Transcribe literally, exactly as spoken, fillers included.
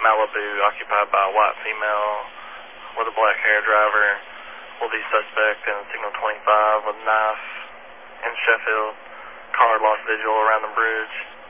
Malibu occupied by a white female with a black hair driver. Will be suspect in signal twenty-five with a knife in Sheffield. Car lost visual around the bridge.